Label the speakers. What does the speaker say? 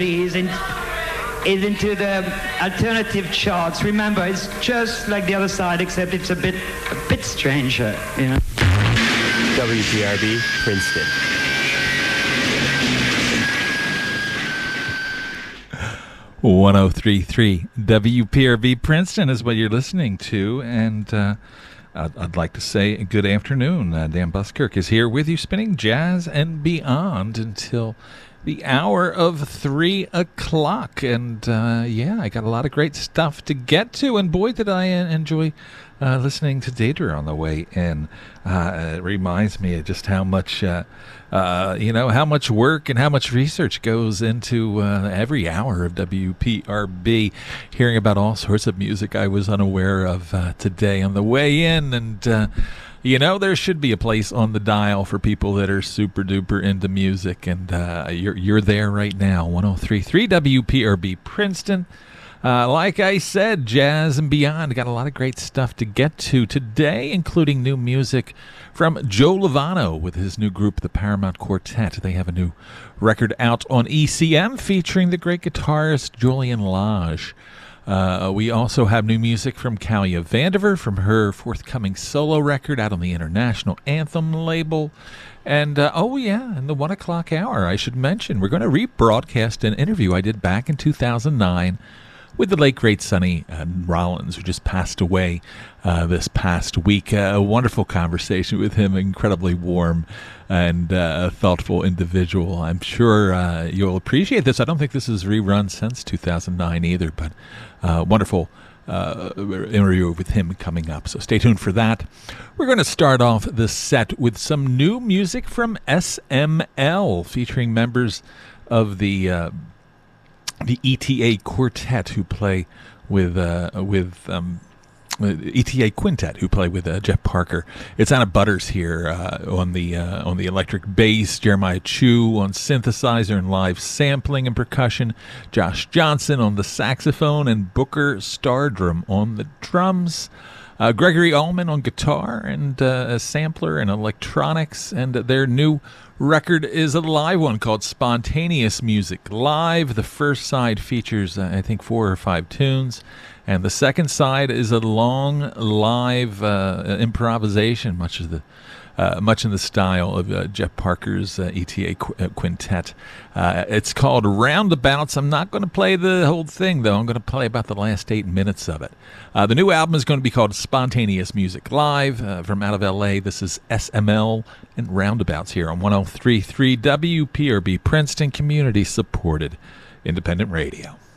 Speaker 1: is into the alternative charts. Remember, it's just like the other side, except it's a bit stranger, you know.
Speaker 2: WPRB, Princeton.
Speaker 3: .103.3 WPRB Princeton is what you're listening to, and I'd like to say good afternoon. Dan Buskirk is here with you, spinning jazz and beyond until the hour of 3 o'clock. And I got a lot of great stuff to get to, and boy, did I enjoy listening to Deidre on the way in. It reminds me of just how much how much work and how much research goes into every hour of WPRB, hearing about all sorts of music I was unaware of today on the way in. And there should be a place on the dial for people that are super duper into music, and you're there right now. 103.3 WPRB Princeton. Like I said, jazz and beyond. Got a lot of great stuff to get to today, including new music from Joe Lovano with his new group, the Paramount Quartet. They have a new record out on ECM featuring the great guitarist Julian Lage. We also have new music from Kalia Vandiver from her forthcoming solo record out on the International Anthem label. And, in the 1 o'clock hour, I should mention, we're going to rebroadcast an interview I did back in 2009 with the late, great Sonny Rollins, who just passed away this past week. A wonderful conversation with him, incredibly warm and thoughtful individual. I'm sure you'll appreciate this. I don't think this is rerun since 2009 either, but wonderful interview with him coming up. So stay tuned for that. We're going to start off the set with some new music from SML, featuring members of the ETA Quartet, who play with ETA Quintet, who play with Jeff Parker. It's Anna Butters here on the electric bass, Jeremiah Chu on synthesizer and live sampling and percussion, Josh Johnson on the saxophone, and Booker Stardrum on the drums. Gregory Allman on guitar and a sampler and electronics, and their new record is a live one called Spontaneous Music Live. The first side features, I think, 4 or 5 tunes, and the second side is a long live improvisation, much in the style of Jeff Parker's ETA Quintet. It's called Roundabouts. I'm not going to play the whole thing, though. I'm going to play about the last 8 minutes of it. The new album is going to be called Spontaneous Music Live from out of L.A. This is SML and Roundabouts here on 103.3 WPRB Princeton, community-supported independent radio.